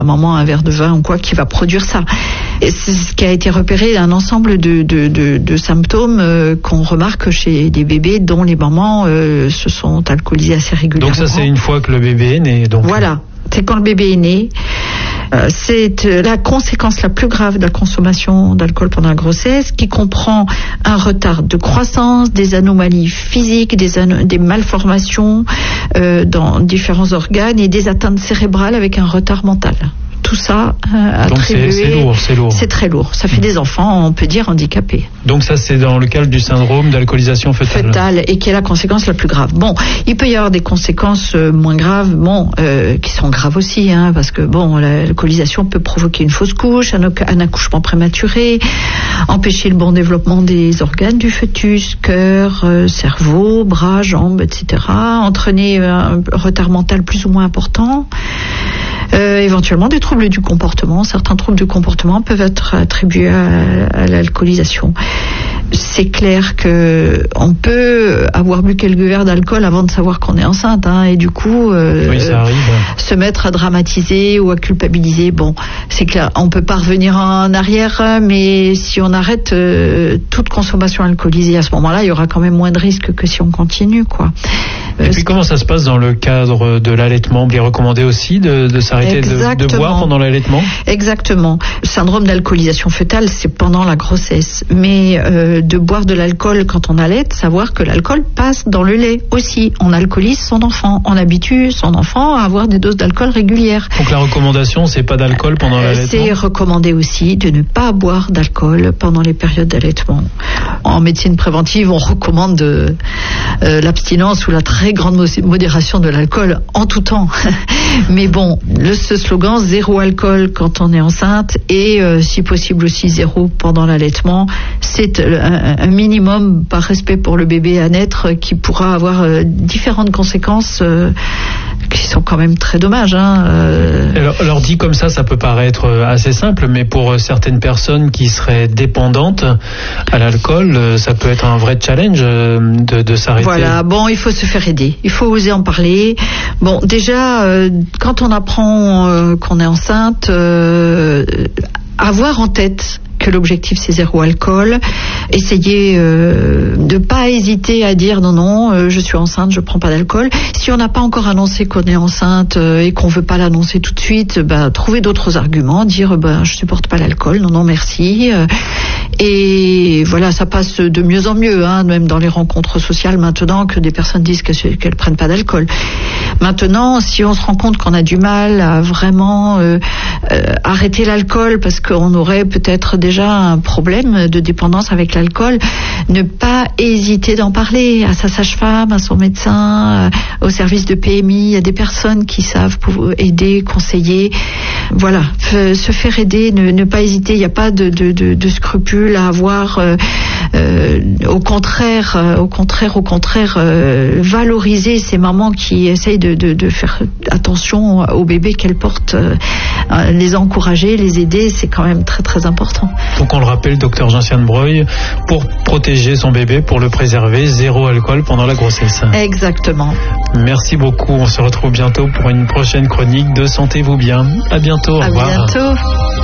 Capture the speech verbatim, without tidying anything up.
un moment un verre de vin ou quoi qui va produire ça. Et c'est ce qui a été repéré, un ensemble de, de, de, de symptômes euh, qu'on remarque chez des bébés dont les mamans euh, se sont alcoolisées assez régulièrement. Donc ça, c'est une fois que le bébé est né. Donc... Voilà, c'est quand le bébé est né. Euh, c'est la conséquence la plus grave de la consommation d'alcool pendant la grossesse, qui comprend un retard de croissance, des anomalies physiques, des, an- des malformations euh, dans différents organes et des atteintes cérébrales avec un retard mental. Tout ça euh, Donc attribué, c'est, c'est lourd, c'est lourd. C'est très lourd. Ça fait mmh. des enfants, on peut dire, handicapés. Donc ça, c'est dans le cadre du syndrome d'alcoolisation fœtale. Fœtale, et qui est la conséquence la plus grave. Bon, il peut y avoir des conséquences euh, moins graves, bon, euh, qui sont graves aussi, hein, parce que bon, l'alcoolisation peut provoquer une fausse couche, un, un accouchement prématuré, empêcher le bon développement des organes du fœtus, cœur, euh, cerveau, bras, jambes, et cetera. Entraîner un retard mental plus ou moins important. Euh, éventuellement des troubles du comportement. Certains troubles du comportement peuvent être attribués à, à l'alcoolisation. C'est clair que on peut avoir bu quelques verres d'alcool avant de savoir qu'on est enceinte, hein, et du coup euh, oui, ça arrive. se mettre à dramatiser ou à culpabiliser. Bon, c'est clair, on peut pas revenir en arrière, mais si on arrête euh, toute consommation alcoolisée à ce moment-là, il y aura quand même moins de risques que si on continue, quoi. Et puis comment ça se passe dans le cadre de l'allaitement? Il est recommandé aussi de, de s'arrêter de, de boire pendant l'allaitement? Exactement. Le syndrome d'alcoolisation fœtale, c'est pendant la grossesse. Mais euh, de boire de l'alcool quand on allaite, savoir que l'alcool passe dans le lait aussi. On alcoolise son enfant. On habitue son enfant à avoir des doses d'alcool régulières. Donc la recommandation, c'est pas d'alcool pendant euh, l'allaitement? C'est recommandé aussi de ne pas boire d'alcool pendant les périodes d'allaitement. En médecine préventive, on recommande de, euh, l'abstinence ou la très grande modération de l'alcool en tout temps. Mais bon, le, ce slogan zéro alcool quand on est enceinte et euh, si possible aussi zéro pendant l'allaitement, c'est un, un minimum par respect pour le bébé à naître qui pourra avoir euh, différentes conséquences euh, qui sont quand même très dommages. Hein, euh... alors, alors dit comme ça, ça peut paraître assez simple, mais pour certaines personnes qui seraient dépendantes à l'alcool, ça peut être un vrai challenge de, de s'arrêter. Voilà, bon, il faut se faire aider, il faut oser en parler. Bon, déjà, euh, quand on apprend euh, qu'on est enceinte, euh, avoir en tête que l'objectif c'est zéro alcool, essayer euh, de pas hésiter à dire non non euh, je suis enceinte, je prends pas d'alcool. Si on n'a pas encore annoncé qu'on est enceinte euh, et qu'on veut pas l'annoncer tout de suite, bah, trouver d'autres arguments, dire bah, je supporte pas l'alcool, non non merci. Euh, et voilà, ça passe de mieux en mieux, hein, même dans les rencontres sociales maintenant, que des personnes disent que, qu'elles prennent pas d'alcool. Maintenant, si on se rend compte qu'on a du mal à vraiment euh, euh, arrêter l'alcool parce qu'on aurait peut-être déjà un problème de dépendance avec l'alcool, ne pas hésiter d'en parler à sa sage-femme, à son médecin, au service de P M I. Il y a des personnes qui savent aider, conseiller. Voilà, se faire aider, ne, ne pas hésiter. Il n'y a pas de, de, de, de scrupules à avoir. Euh, euh, au contraire, euh, au contraire, au contraire, euh, valoriser ces mamans qui essayent de, de, de faire attention aux bébés qu'elles portent, euh, les encourager, les aider, c'est quand même très très important. Donc on le rappelle, docteur Gentiane Breuil, pour protéger son bébé, pour le préserver, zéro alcool pendant la grossesse. Exactement. Merci beaucoup. On se retrouve bientôt pour une prochaine chronique de Sentez-vous bien. À bientôt. Au revoir. À bientôt.